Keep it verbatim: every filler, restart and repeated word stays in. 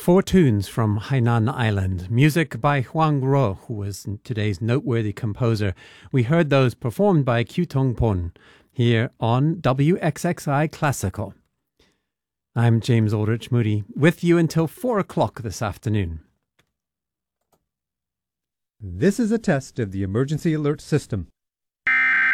Four tunes from Hainan Island, music by Huang Ruo, who was today's noteworthy composer. We heard those performed by Kyu Tong Pon here on W X X I Classical. I'm James Aldrich Moody, with you until four o'clock this afternoon. This is a test of the emergency alert system.